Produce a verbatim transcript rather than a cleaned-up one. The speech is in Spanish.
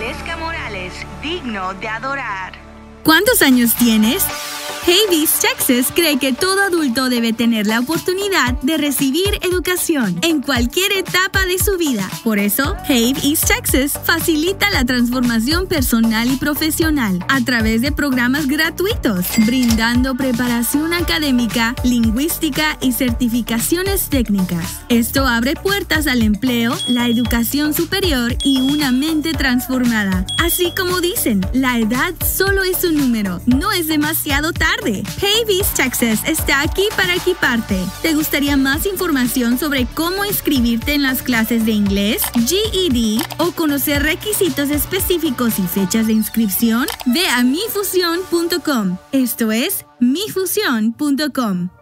Valesca Morales, digno de adorar. ¿Cuántos años tienes? Havis Texas cree que todo adulto debe tener la oportunidad de recibir educación en cualquier etapa de su vida. Por eso, Havis Texas facilita la transformación personal y profesional a través de programas gratuitos, brindando preparación académica, lingüística y certificaciones técnicas. Esto abre puertas al empleo, la educación superior y una mente transformada. Así como dicen, la edad solo es un número, no es demasiado tarde. Havis Texas está aquí para equiparte. ¿Te gustaría más información sobre cómo inscribirte en las clases de inglés, G E D o conocer requisitos específicos y fechas de inscripción? Ve a mi fusión punto com. Esto es mi fusión punto com.